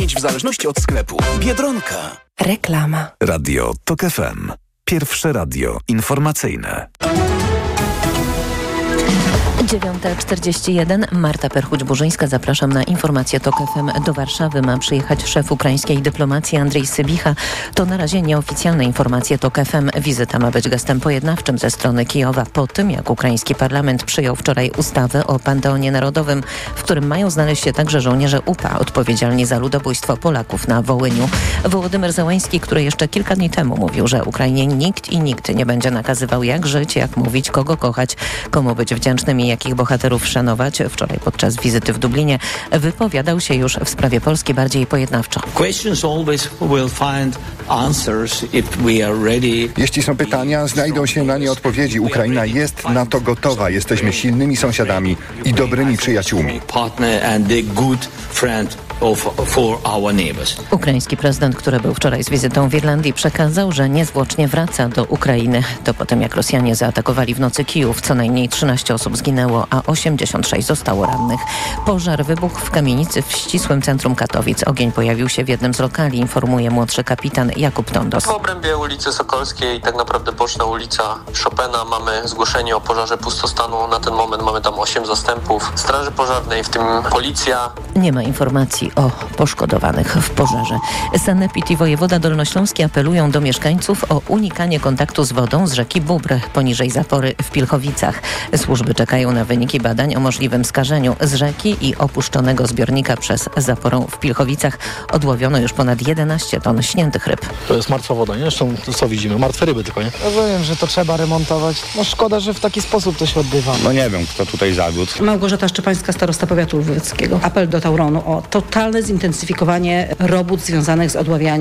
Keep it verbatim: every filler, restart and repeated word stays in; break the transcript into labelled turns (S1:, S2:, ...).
S1: w zależności od sklepu. Biedronka.
S2: Reklama.
S3: Radio TOK F M. Pierwsze radio informacyjne.
S2: dziewiąta czterdzieści jeden. Marta Perchuć-Burzyńska. Zapraszam na informację TOK F M. Do Warszawy ma przyjechać szef ukraińskiej dyplomacji Andrzej Sybicha. To na razie nieoficjalne informacje TOK F M. Wizyta ma być gestem pojednawczym ze strony Kijowa po tym, jak ukraiński parlament przyjął wczoraj ustawę o Panteonie Narodowym, w którym mają znaleźć się także żołnierze U P A odpowiedzialni za ludobójstwo Polaków na Wołyniu. Wołodymyr Zełański, który jeszcze kilka dni temu mówił, że Ukrainie nikt i nikt nie będzie nakazywał, jak żyć, jak mówić, kogo kochać, komu być wdzięcznym i jakich bohaterów szanować, wczoraj podczas wizyty w Dublinie wypowiadał się już w sprawie Polski bardziej pojednawczo.
S4: Jeśli są pytania, znajdą się na nie odpowiedzi. Ukraina jest na to gotowa. Jesteśmy silnymi sąsiadami i dobrymi przyjaciółmi.
S2: Ukraiński prezydent, który był wczoraj z wizytą w Irlandii, przekazał, że niezwłocznie wraca do Ukrainy. To po tym, jak Rosjanie zaatakowali w nocy Kijów. Co najmniej trzynaście osób zginęło, a osiemdziesiąt sześć zostało rannych. Pożar wybuchł w kamienicy w ścisłym centrum Katowic. Ogień pojawił się w jednym z lokali, informuje młodszy kapitan Jakub Tondos.
S5: W obrębie ulicy Sokolskiej, tak naprawdę boczna ulica Chopina, mamy zgłoszenie o pożarze pustostanu. Na ten moment mamy tam osiem zastępów straży pożarnej, w tym policja.
S2: Nie ma informacji o poszkodowanych w pożarze. Sanepid i wojewoda dolnośląski apelują do mieszkańców o unikanie kontaktu z wodą z rzeki Bóbr poniżej zapory w Pilchowicach. Służby czekają na wyniki badań o możliwym skażeniu z rzeki i opuszczonego zbiornika przez zaporą w Pilchowicach. Odłowiono już ponad jedenaście ton śniętych ryb.
S6: To jest martwa woda, nie? Zresztą to co widzimy? Martwe ryby tylko, nie?
S7: Rozumiem, że to trzeba remontować. No szkoda, że w taki sposób to się odbywa.
S8: No nie wiem, kto tutaj zawiódł.
S9: Małgorzata Szczepańska, starosta powiatu lwowickiego. Apel do Tauronu o totalne zintensyfikowanie robót związanych z odławianiem